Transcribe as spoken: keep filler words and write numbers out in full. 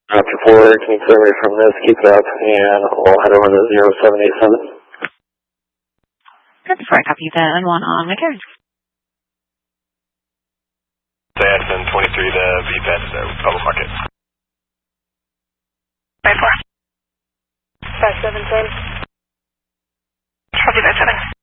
After four, can you clear me from this? Keep it up, and we'll head over to zero seven eight seven. That's four, copy that, and one on return. S N twenty-three, the V P A S, uh, Bubble Bucket. five four. five seven seven. Copy that, seven.